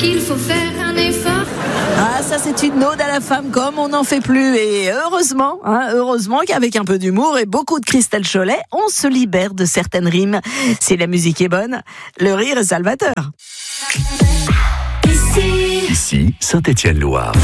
qu'il faut faire un effort. Ah, ça c'est une ode à la femme comme on n'en fait plus. Et heureusement qu'avec un peu d'humour et beaucoup de Christelle Cholet, on se libère de certaines rimes. Si la musique est bonne, le rire est salvateur. Ici, Saint-Étienne-Loire.